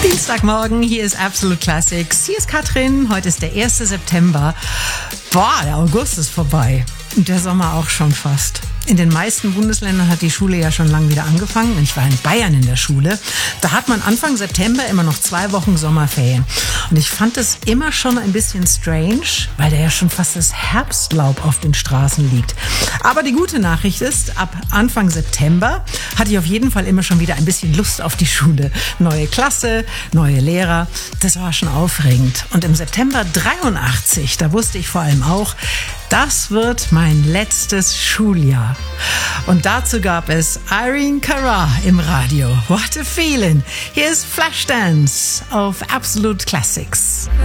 Dienstagmorgen, hier ist Absolute Classics. Hier ist Katrin, heute ist der 1. September. Boah, der August ist vorbei. Und der Sommer auch schon fast. In den meisten Bundesländern hat die Schule ja schon lang wieder angefangen. Ich war in Bayern in der Schule. Da hat man Anfang September immer noch 2 Wochen Sommerferien. Und ich fand es immer schon ein bisschen strange, weil da ja schon fast das Herbstlaub auf den Straßen liegt. Aber die gute Nachricht ist, ab Anfang September hatte ich auf jeden Fall immer schon wieder ein bisschen Lust auf die Schule. Neue Klasse, neue Lehrer. Das war schon aufregend. Und im September 83, da wusste ich vor allem auch, das wird mein letztes Schuljahr. Und dazu gab es Irene Cara im Radio. What a feeling. Hier ist Flashdance auf Absolute Classics.